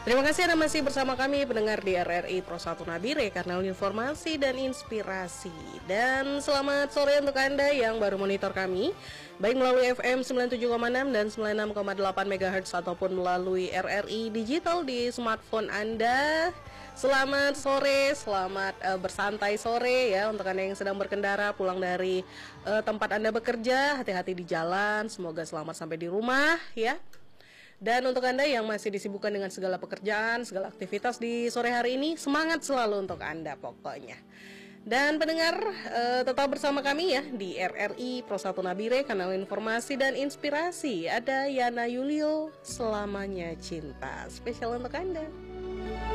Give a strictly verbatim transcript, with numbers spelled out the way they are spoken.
Terima kasih Anda masih bersama kami pendengar di R R I Pro satu Nabire, kanal informasi dan inspirasi. Dan selamat sore untuk Anda yang baru monitor kami, baik melalui F M sembilan puluh tujuh koma enam dan sembilan puluh enam koma delapan megahertz ataupun melalui R R I digital di smartphone Anda. Selamat sore, selamat uh, bersantai sore ya untuk Anda yang sedang berkendara pulang dari uh, tempat Anda bekerja. Hati-hati di jalan, semoga selamat sampai di rumah ya. Dan untuk Anda yang masih disibukkan dengan segala pekerjaan, segala aktivitas di sore hari ini, semangat selalu untuk Anda pokoknya. Dan pendengar, eh, tetap bersama kami ya di R R I Pro satu Nabire, kanal informasi dan inspirasi. Ada Yana Yulio, Selamanya Cinta, spesial untuk Anda.